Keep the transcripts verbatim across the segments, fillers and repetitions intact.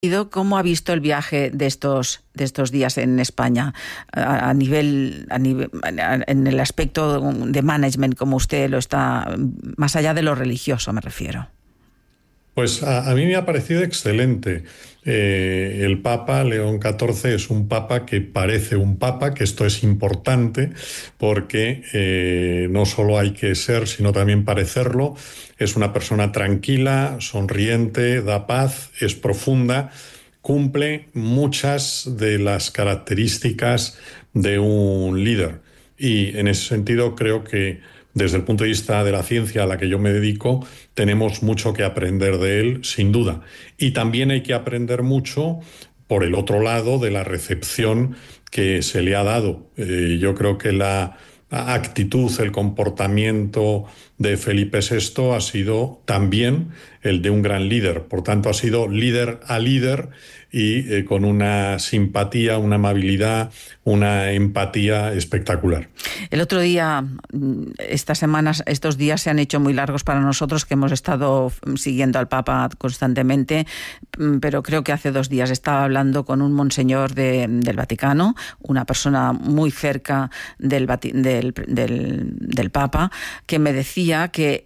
¿Cómo ha visto el viaje de estos de estos días en España a, a nivel a nivel a, en el aspecto de management, como usted lo está, más allá de lo religioso, me refiero? Pues a, a mí me ha parecido excelente. Eh, el Papa León catorce es un Papa que parece un Papa, que esto es importante porque eh, no solo hay que ser, sino también parecerlo. Es una persona tranquila, sonriente, da paz, es profunda, cumple muchas de las características de un líder. Y en ese sentido creo que desde el punto de vista de la ciencia a la que yo me dedico, tenemos mucho que aprender de él, sin duda. Y también hay que aprender mucho por el otro lado de la recepción que se le ha dado. Eh, yo creo que la actitud, el comportamiento de Felipe sexto ha sido también el de un gran líder. Por tanto, ha sido líder a líder y eh, con una simpatía, una amabilidad, una empatía espectacular. El otro día, estas semanas, estos días se han hecho muy largos para nosotros, que hemos estado siguiendo al Papa constantemente, pero creo que hace dos días estaba hablando con un monseñor de, del Vaticano, una persona muy cerca del, del, del, del Papa, que me decía que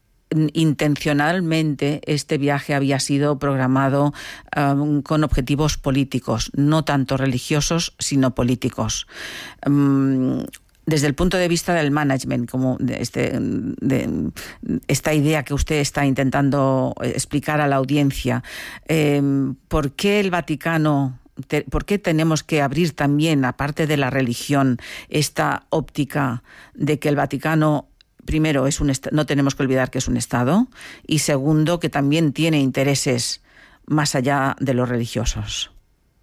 intencionalmente este viaje había sido programado um, con objetivos políticos, no tanto religiosos, sino políticos. Um, Desde el punto de vista del management, como de, este, de esta idea que usted está intentando explicar a la audiencia, eh, ¿por qué el Vaticano, te, por qué tenemos que abrir también, aparte de la religión, esta óptica de que el Vaticano, primero, es un no tenemos que olvidar que es un Estado, y segundo, que también tiene intereses más allá de los religiosos?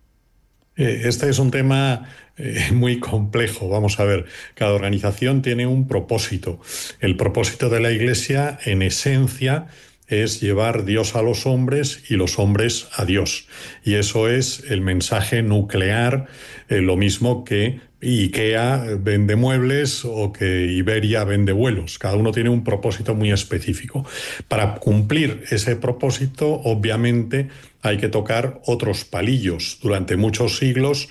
Este es un tema eh, muy complejo. Vamos a ver, cada organización tiene un propósito. El propósito de la Iglesia, en esencia, es llevar Dios a los hombres y los hombres a Dios. Y eso es el mensaje nuclear, eh, lo mismo que IKEA vende muebles o que Iberia vende vuelos. Cada uno tiene un propósito muy específico. Para cumplir ese propósito, obviamente, hay que tocar otros palillos. Durante muchos siglos,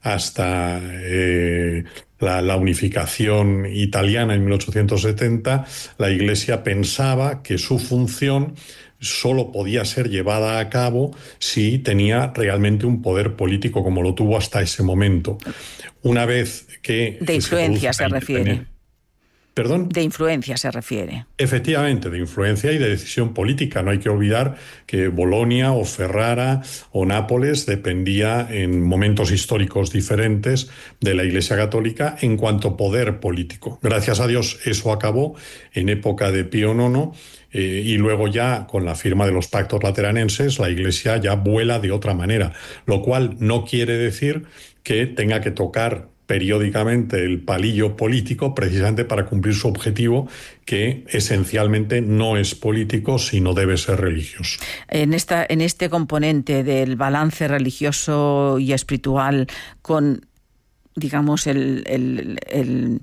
hasta eh, la, la unificación italiana en mil ochocientos setenta, la Iglesia pensaba que su función solo podía ser llevada a cabo si tenía realmente un poder político como lo tuvo hasta ese momento. Una vez que... De influencia se, se refiere. ¿Perdón? De influencia se refiere. Efectivamente, de influencia y de decisión política. No hay que olvidar que Bolonia o Ferrara o Nápoles dependía en momentos históricos diferentes de la Iglesia Católica en cuanto a poder político. Gracias a Dios eso acabó en época de Pío nono eh, y luego ya con la firma de los pactos lateranenses la Iglesia ya vuela de otra manera, lo cual no quiere decir que tenga que tocar periódicamente el palillo político precisamente para cumplir su objetivo, que esencialmente no es político, sino debe ser religioso. En, esta, en este componente del balance religioso y espiritual con, digamos, el... el, el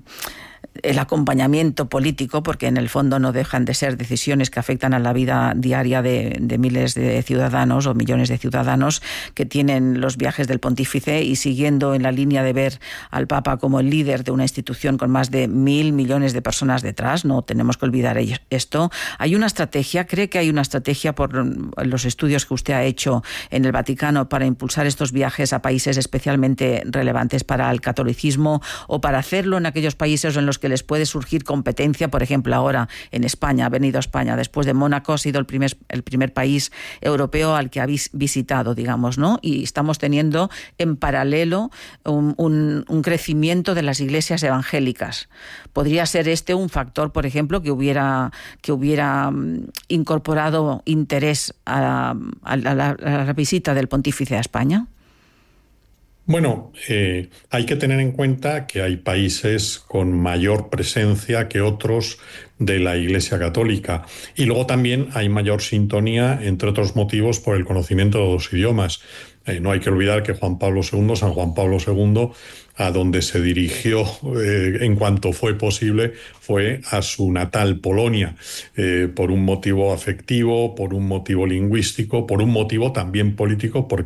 el acompañamiento político, porque en el fondo no dejan de ser decisiones que afectan a la vida diaria de, de miles de ciudadanos o millones de ciudadanos que tienen los viajes del pontífice, y siguiendo en la línea de ver al Papa como el líder de una institución con más de mil millones de personas detrás, no tenemos que olvidar esto. Hay una estrategia, cree que hay una estrategia por los estudios que usted ha hecho en el Vaticano para impulsar estos viajes a países especialmente relevantes para el catolicismo, o para hacerlo en aquellos países en los que les puede surgir competencia. Por ejemplo, ahora en España, ha venido a España después de Mónaco, ha sido el primer, el primer país europeo al que ha vis, visitado, digamos, ¿no? Y estamos teniendo en paralelo un, un, un crecimiento de las iglesias evangélicas. ¿Podría ser este un factor, por ejemplo, que hubiera, que hubiera incorporado interés a, a, la, a la visita del pontífice a España? Bueno, eh, hay que tener en cuenta que hay países con mayor presencia que otros de la Iglesia Católica, y luego también hay mayor sintonía, entre otros motivos, por el conocimiento de los idiomas. Eh, no hay que olvidar que Juan Pablo segundo, San Juan Pablo segundo, a donde se dirigió eh, en cuanto fue posible, fue a su natal Polonia, eh, por un motivo afectivo, por un motivo lingüístico, por un motivo también político, porque